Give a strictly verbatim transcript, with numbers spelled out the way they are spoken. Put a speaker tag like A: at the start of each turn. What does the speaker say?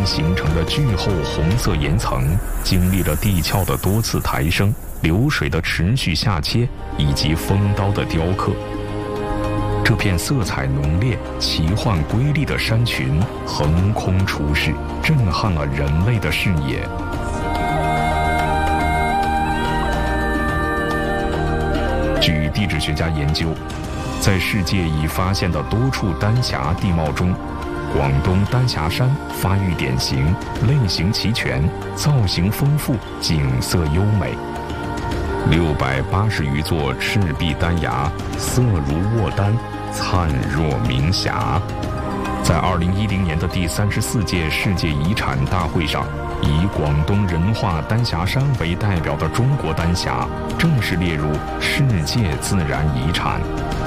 A: 形成的巨厚红色岩层，经历了地壳的多次抬升、流水的持续下切以及风刀的雕刻。这片色彩浓烈、奇幻瑰丽的山群横空出世，震撼了人类的视野。据地质学家研究，在世界已发现的多处丹霞地貌中，广东丹霞山发育典型，类型齐全，造型丰富，景色优美。六百八十余座赤壁丹崖，色如卧丹，灿若明霞。在二零一零年的第三十四届世界遗产大会上，以广东人化丹霞山为代表的中国丹霞正式列入世界自然遗产。